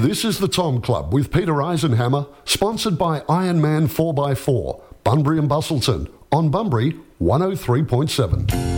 This is the Tom Club with Peter Eisenhammer, sponsored by Ironman 4x4, Bunbury and Bustleton, on Bunbury 103.7.